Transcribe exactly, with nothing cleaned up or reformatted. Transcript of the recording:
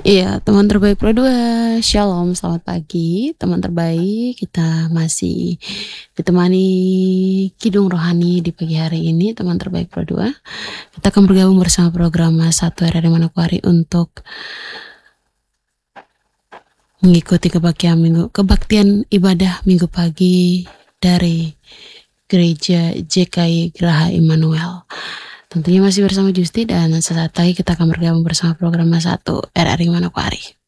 Iya, teman terbaik Pro dua, shalom, selamat pagi teman terbaik. Kita masih ditemani kidung rohani di pagi hari ini, teman terbaik Pro dua. Kita akan bergabung bersama program satu R R I Manokwari untuk mengikuti kebaktian minggu, kebaktian ibadah minggu pagi dari Gereja J K I Geraha Immanuel. Tentunya masih bersama Justi, dan sesaat lagi kita akan bergabung bersama program satu R R I Manokwari.